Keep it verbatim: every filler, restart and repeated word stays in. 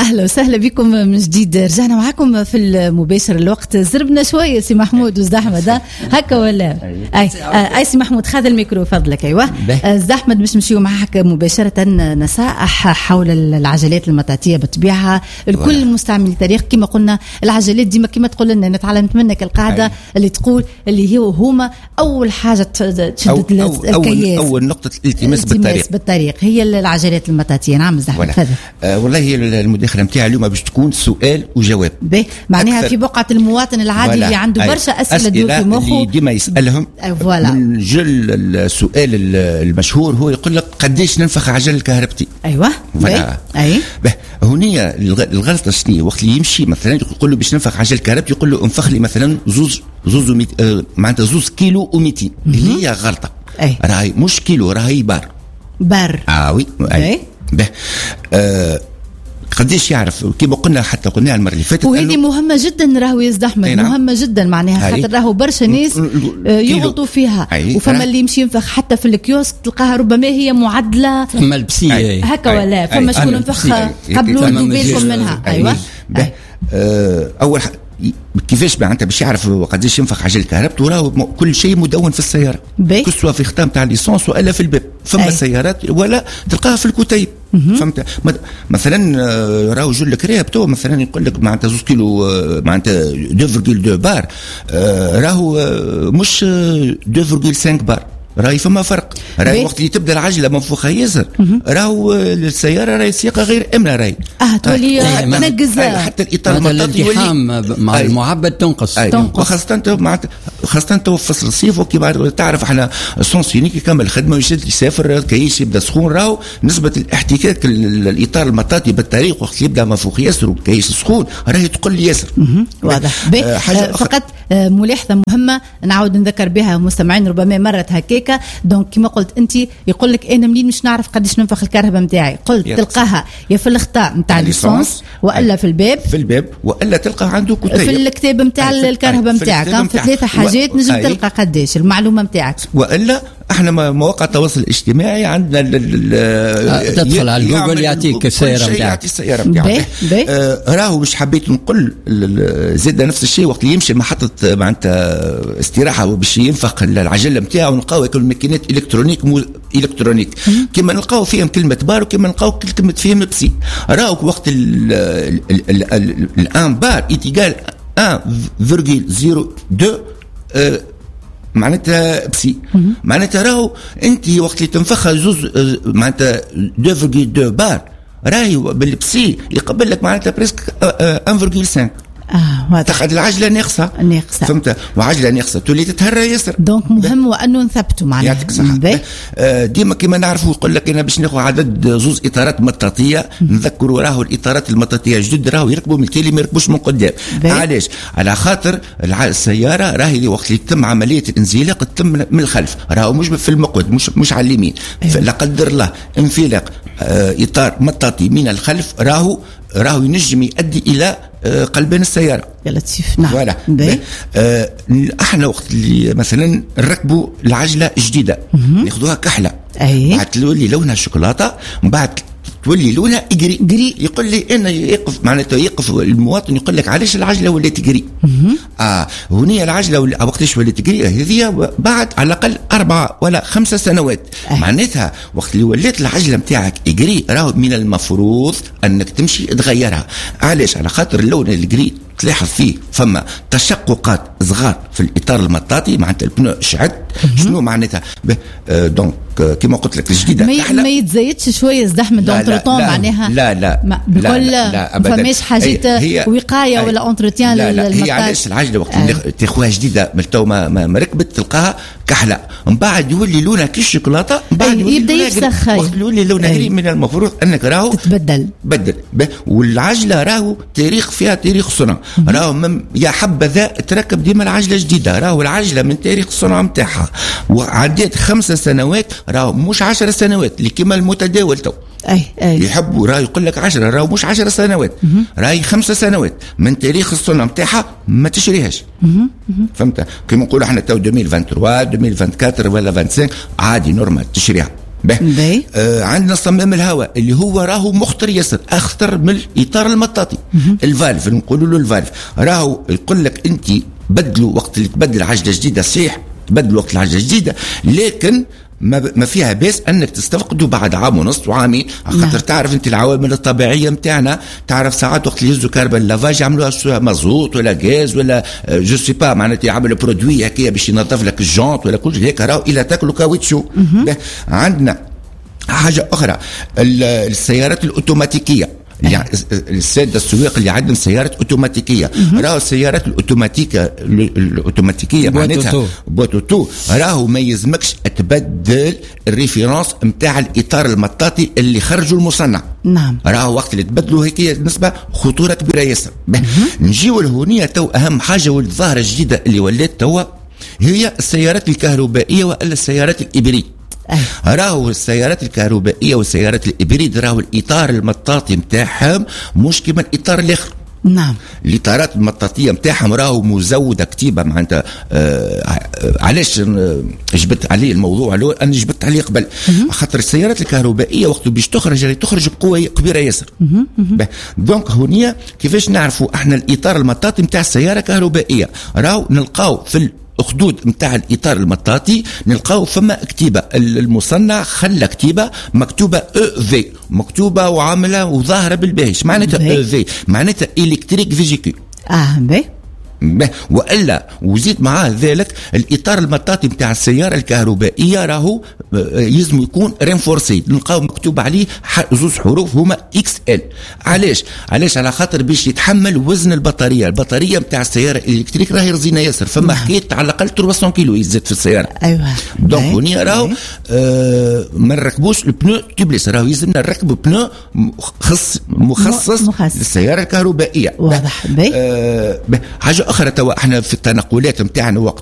أهلا وسهلا بكم من جديد. رجعنا معكم في المباشر. الوقت زربنا شوية سي محمود وزحمة هكا ولا أي أي سي محمود خذ الميكرو فضلك. أيوة زحمة باش نمشيو معك مباشرة نصائح حول العجلات المطاطية بطبيعها. الكل مستعمل تاريخ كما قلنا العجلات ديما كما تقول لنا نتعلمت منك القاعدة أي. اللي تقول اللي هو هما أول حاجة تشدد الكياس أول نقطة التماس بالطريق بالطريق هي العجلات المطاطية. نعم زحمة فضل. آه والله المداخلة متاعي اليوم باش تكون سؤال وجواب معناها في بقعة المواطن العادي اللي عنده برشا أسئلة تدور في مخه اللي ديما يسألهم. من جل السؤال المشهور هو يقول لك قديش ننفخ عجل كهربتي. أيوة أي هونية الغلطة شنية وقت اللي يمشي مثلا يقول له باش ننفخ عجل كهربتي يقول له انفخ لي مثلا زوز زوز وميت آه معناتها زوز كيلو وميتين اللي هي غلطة. راهي مش كيلو راهي بار بار اه وي اي به آه قديش يعرف كما قلنا حتى قلنا المره اللي فاتت وهذه مهمه جدا راهو يزد احمد مهمه جدا معناها خاطر راهو برشا ناس يغلطوا فيها وفما اللي يمشي ينفخ حتى في الكيوسك تلقاها ربما هي معدله فما البسيه هكا ولا فما شكون ينفخ قبلوا بالكم منها. ايوه اول كيفاش معناتها باش يعرف قداش ينفخ عجل كهربته وراه كل شيء مدون في السياره كسوا في ختام تاع ليسونس ولا في الباب فما أي. سيارات ولا تلقاها في الكتيب فهمت مثلا راهو جل كريه بتو مثلا يقول لك معناتها زوز كيلو معناتها اثنين فاصلة اثنين بار راهو مش اثنين فاصلة خمسة بار راهي فما فرق. راهي وقت اللي تبدا العجله منفوخه ياسر راهو السياره راهي سياقه غير امنه راهي اه تولي تنقز حتى الاطار المطاطي يولي مع أي. المعبد تنقص وخاصه انت معناتها خاصه انت في فصل الصيف وكيما تعرف احنا السونسينيك يكمل الخدمه ويشد يسافر كيس يبدا سخون راهو نسبه الاحتكاك الاطار المطاطي بالطريق وقت يبدا منفوخ ياسر وكيس سخون راهي تقل ياسر. واضح. آه فقط آه ملاحظه مهمه نعاود نذكر بها مستمعين ربما مرت هكاك دونك كما قلت انت يقول لك انا منين مش نعرف قداش ننفخ الكهرباء نتاعي قلت يس. تلقاها يا في الخطا نتاع الليسونس والا في الباب في الباب والا تلقى عنده كتيب في الكتاب نتاع الكهرباء نتاعك كان في ثلاثه حاجات و... نجم أي. تلقى قداش المعلومه نتاعك والا احنا مواقع التواصل الاجتماعي عندنا تدخل على جوجل يعطيك السياره نتاعك يعطي السياره نتاعك آه راهو مش حبيت نقول زاد نفس الشيء وقت اللي يمشي محطه معناتها استراحه وباش ينفخ العجله نتاعو نلقاو كل ماكينات الكترونيك مو الكترونيك كما نلقاو فيهم كلمه بار وكما نلقاو كلمه فيهم بسي راهو وقت الان بار ايتيغال واحد فاصلة صفر اثنين معناتها بسي معناتها راهو انت وقت اللي تنفخها زوز معناتها اثنين فاصلة اثنين بار راهي بالبسي يقبل لك معناتها بريسك واحد فاصلة خمسة اه تاخذ العجله ناقصه ناقصه فهمت وعجله ناقصه تولي تتهرى ياسر دونك مهم وانه نثبتوا معناها يعطيك الصحه. آه ديما كما نعرفوا يقول لك انا باش ناخذ عدد زوز اطارات مطاطيه نذكروا راهو الاطارات المطاطيه جدد راهو يركبوا من التالي ما يركبوش من قدام. علاش؟ على خاطر السياره راهي وقت اللي تتم عمليه الانزلاق تتم من الخلف راهو مش في المقود مش مش على اليمين. لا قدر الله انفلاق آه اطار مطاطي من الخلف راهو راهو ينجم يؤدي الى قلبان السياره يا لطيف. نعم فوالا آه احنا وقت اللي مثلا نركبوا العجله جديده ناخذوها كحله أي. بعد تولي لونها شوكولاته من بعد تولي لونها اجري جري. يقول لي انا يقف معناته يقف المواطن يقول لك علاش العجله ولات تجري اه هوني العجله وقتاش ولات تجري هذه بعد على الاقل اربعه ولا خمسه سنوات. أي. معناتها وقت اللي ولات العجله نتاعك اجري راهو من المفروض انك تمشي تغيرها. علاش؟ على خاطر اللون الجري تلاحظ فيه فما تشققات صغار في الاطار المطاطي معناتها البنو شعد شنو معناتها آه دونك آه كما قلت لك الجديده ما, ما يتزايدش شويه زدحمه دونتروتون معناها لا لا ما بكل لا لا, لا ابدا فماش حاجه وقايه ولا اونتروتيان للمطاط. هي علاش العجله وقت اللي تاخذها جديده من تو ما, ما ركبت تلقاها كحله من بعد يولي لونها كي الشوكولاته من بعد يبدا يفسخ وقت يولي لونها غريب من المفروض انك راهو تتبدل بدل والعجله راهو تاريخ فيها تاريخ صنع راهو يا حبذا تركب ديما العجله جديده راهو العجله من تاريخ الصنع نتاعها وعديت خمسة سنوات راهو مش عشر سنوات اللي كما المتداول تو اي اي يحبوا راهو يقول لك عشرة راهو مش عشر سنوات راهي خمسة سنوات من تاريخ الصنع نتاعها ما تشريهاش. فهمت كما نقولوا احنا تو ألفين وثلاثة وعشرين ألفين وثلاثة وعشرين ولا خمسة وعشرين عادي نورمال تشريها به آه عندنا صمام الهواء اللي هو راهو مخطر ياسر، اخطر من الاطار المطاطي. الفالف نقولوا له الفالف راهو يقول لك انت بدلوا وقت اللي تبدل عجله جديده، صحيح تبدل وقت العجله الجديده، لكن ما ما فيها باس انك تستفقده بعد عام ونص وعامين، خاطر تعرف انت العوامل الطبيعيه نتاعنا، تعرف ساعات وقت اللي يهزوا كربون لافاج يعملوها مازوت ولا غاز ولا جو سي با، معناتها يعملوا برودوي هكايا باش ينظف لك الجونت ولا كل شيء هيك، راهو الى تاكلوا كاوتشو. عندنا حاجه اخرى، السيارات الاوتوماتيكيه، يعني الساده السواق اللي عندهم سيارات اوتوماتيكيه، راهو السيارات الاوتوماتيكيه الاوتوماتيكيه معناتها بوتوتو، راهو ما يلزمكش تبدل الريفيرونس نتاع الاطار المطاطي اللي خرجوا المصنع. نعم، راهو وقت اللي تبدلوا هيك نسبه خطوره كبيره ياسر. نجيو لهونيه تو اهم حاجه والظاهره الجديده اللي ولات توا هي السيارات الكهربائيه والا السيارات الابريد. راهو السيارات الكهربائيه والسيارات الابريد راهو الاطار المطاطي نتاعهم مش كيما الاطار الاخر. نعم، الاطارات المطاطيه نتاعهم راهو مزوده كتيبه معناتها. آه علاش جبت عليه الموضوع لو انا جبت عليه قبل، خاطر السيارات الكهربائيه وقت باش تخرج اللي تخرج بقوه كبيره ياسر. دونك هونيا كيفاش نعرفوا احنا الاطار المطاطي نتاع السياره الكهربائيه؟ راهو نلقاو في الخدود نتاع الاطار المطاطي نلقاو فما كتيبه، المصنع خلى كتيبه مكتوبه او في، مكتوبه وعامله وظاهره بالباهش، معناتها او في معناتها الكتريك فيجيكول. اه بي والا وزيد معاه ذلك الاطار المطاطي نتاع السياره الكهربائيه راهو يلزم يكون رينفورسي، نلقاو مكتوب عليه زوج حروف هما اكس ال. علاش؟ علاش على خاطر باش يتحمل وزن البطاريه، البطاريه نتاع السياره الالكتريك راهي رزينه ياسر، فما حكايه على الاقل ثلاثمية كيلو يزيد في السياره. ايوه دونك هوني راهو آه ما نركبوش البنو تيبليس، راهو يلزمنا نركبوا بنو مخصص مخصص للسياره الكهربائيه. واضح. آه حاجه اخرى توا احنا في التنقلات نتاعنا وقت